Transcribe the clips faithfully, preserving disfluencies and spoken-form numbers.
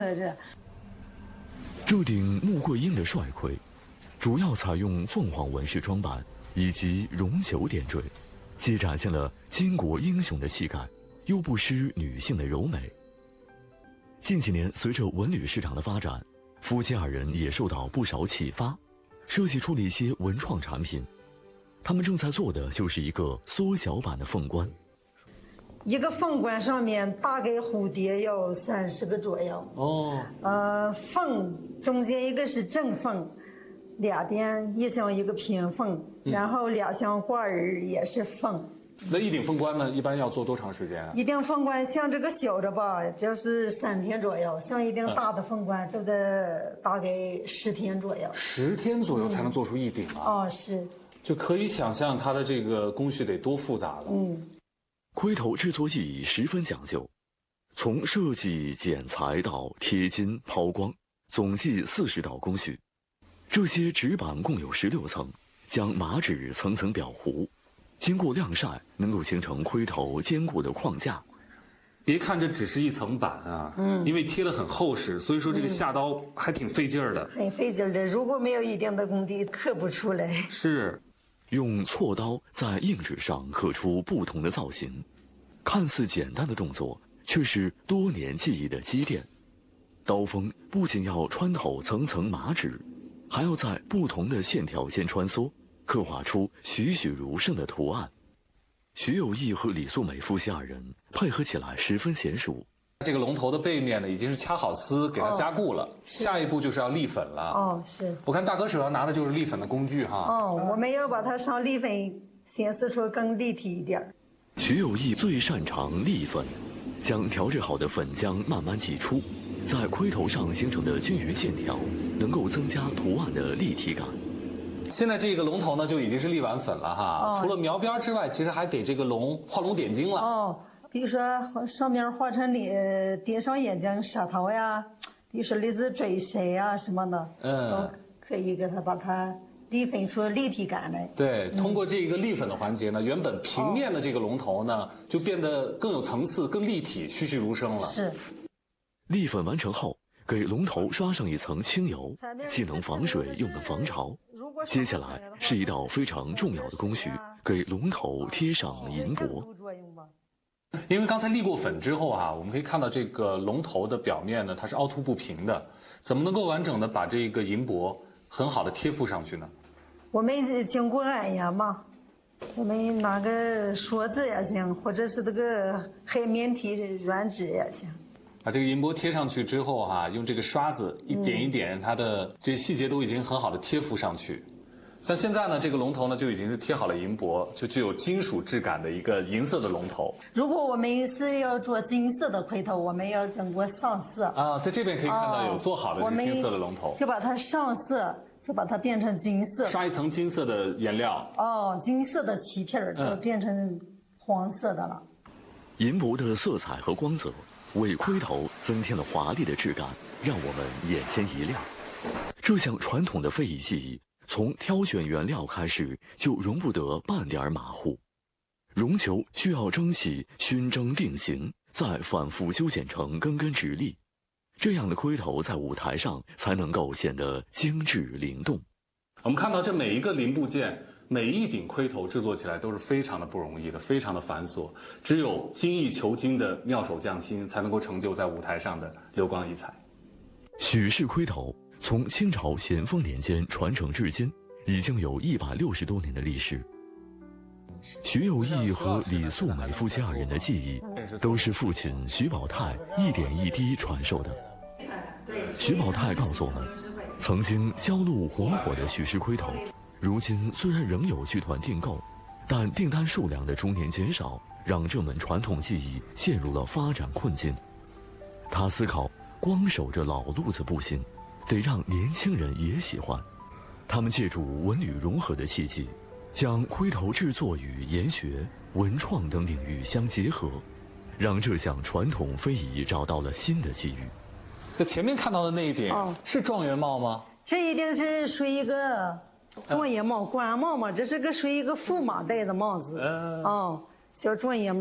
这这顶穆桂英的帅盔，主要采用凤凰纹饰装扮以及绒球点缀，既展现了巾帼英雄的气概，又不失女性的柔美。近几年，随着文旅市场的发展，夫妻二人也受到不少启发，设计出了一些文创产品。他们正在做的就是一个缩小版的凤冠。 一个凤冠上面大概蝴蝶要三十个左右。哦。呃，凤中间一个是正凤，两边一像一个平凤，嗯、然后两像挂耳也是凤。 那一顶凤冠呢，一般要做多长时间啊？ 一顶凤冠像这个小的吧，就是三天左右；像一顶大的凤冠，就得大概十天左右。 十天左右才能做出一顶啊？ 嗯、哦，是。 就可以想象它的这个工序得多复杂了。 嗯。 盔头制作技艺十分讲究，从设计、剪裁到贴金、抛光，总计四十道工序。这些纸板共有十六层，将麻纸层层裱糊，经过晾晒，能够形成盔头坚固的框架。 别看这只是一层板啊，嗯，因为贴得很厚实，所以说这个下刀还挺费劲儿的。 很费劲儿的，如果没有一定的功底，刻不出来。 是。 用锉刀在硬纸上刻出不同的造型，看似简单的动作，却是多年技艺的积淀。刀锋不仅要穿透层层麻纸，还要在不同的线条间穿梭，刻画出栩栩如生的图案。徐有义和李素美夫妻二人配合起来十分娴熟。 这个龙头的背面呢，已经是掐好丝给它加固了，哦、下一步就是要立粉了。 哦，是。 我看大哥手上拿的就是立粉的工具哈。 哦，我们要把它上立粉，显示出更立体一点。 徐有义最擅长立粉，将调制好的粉浆慢慢挤出，在盔头上形成的均匀线条，能够增加图案的立体感。 现在这个龙头呢，就已经是立完粉了哈。哦、除了描边之外，其实还给这个龙画龙点睛了。 哦。比如说上面画成脸，点上眼睛、舌头呀，比如说类似嘴舌呀什么的，嗯，都可以给它把它立粉出立体感来。 对，嗯、通过这个立粉的环节呢，原本平面的这个龙头呢，哦、就变得更有层次、更立体、栩栩如生了。 是。 立粉完成后，给龙头刷上一层清油，既能防水又能防潮。接下来是一道非常重要的工序，给龙头贴上银箔。 因为刚才立过粉之后啊，我们可以看到这个龙头的表面呢，它是凹凸不平的，怎么能够完整的把这个银箔很好的贴附上去呢？ 我们经过按压嘛，我们拿个刷子也行，或者是这个海绵体软纸也行。 把这个银箔贴上去之后哈、啊，用这个刷子一点一点，让它的这些细节都已经很好的贴附上去。像现在呢，这个龙头呢就已经是贴好了银箔，就具有金属质感的一个银色的龙头。 如果我们是要做金色的盔头，我们要经过上色啊，在这边可以看到有做好的这个金色的龙头， 就把它上色，就把它变成金色， 刷一层金色的颜料。 哦，金色的漆皮儿就变成黄色的了。 嗯、银箔的色彩和光泽为盔头增添了华丽的质感，让我们眼前一亮。这项传统的非遗技艺，从挑选原料开始就容不得半点马虎。绒球需要蒸汽熏蒸定型，再反复修剪成根根直立，这样的盔头在舞台上才能够显得精致灵动。 我们看到这每一个零部件，每一顶盔头制作起来都是非常的不容易的，非常的繁琐，只有精益求精的妙手匠心才能够成就在舞台上的流光溢彩。 许氏盔头从清朝咸丰年间传承至今，已经有一百六十多年的历史。徐有义和李素美夫妻二人的技艺，都是父亲徐宝泰一点一滴传授的。徐宝泰告诉我们，曾经销路红火的许氏盔头，如今虽然仍有剧团订购，但订单数量的逐年减少，让这门传统技艺陷入了发展困境。他思考，光守着老路子不行，得让年轻人也喜欢。他们借助文旅融合的契机，将盔头制作与研学、文创等领域相结合，让这项传统非遗找到了新的机遇。 那前面看到的那一顶、哦、是状元帽吗？ 这一定是属于一个状元帽、官帽嘛，这是个属于一个驸马戴的帽子。嗯、哦，小状元帽。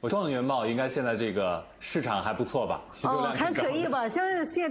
状元帽应该现在这个市场还不错吧？需求量哦，还可以吧，像现